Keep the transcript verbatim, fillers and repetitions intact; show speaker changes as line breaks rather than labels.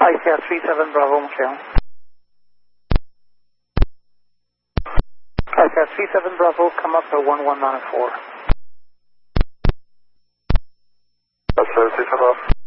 I C A three seven Bravo, Michelle. I C A three seven Bravo, come up to one one nine four.
That's uh, three seven Bravo.